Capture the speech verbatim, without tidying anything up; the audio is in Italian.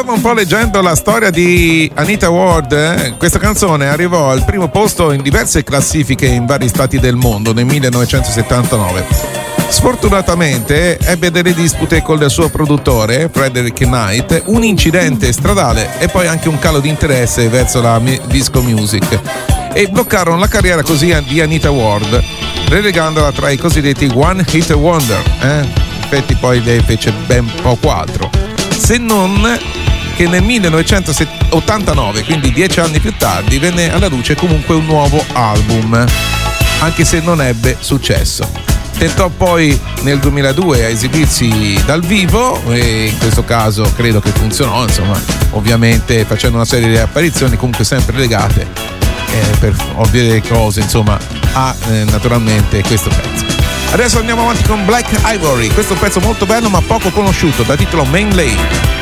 Stavo un po' leggendo la storia di Anita Ward. Eh? Questa canzone arrivò al primo posto in diverse classifiche in vari stati del mondo nel millenovecentosettantanove. Sfortunatamente ebbe delle dispute con il suo produttore Frederick Knight, un incidente stradale e poi anche un calo di interesse verso la disco music, e bloccarono la carriera così di Anita Ward, relegandola tra i cosiddetti One Hit Wonder. Eh? In effetti poi lei fece ben poco altro, se non che nel millenovecentottantanove, quindi dieci anni più tardi, venne alla luce comunque un nuovo album, anche se non ebbe successo. Tentò poi nel duemiladue a esibirsi dal vivo e in questo caso credo che funzionò, insomma, ovviamente facendo una serie di apparizioni comunque sempre legate, eh, per ovvie cose, insomma, a eh, naturalmente questo pezzo. Adesso andiamo avanti con Black Ivory, questo pezzo molto bello ma poco conosciuto, da titolo Main Lane.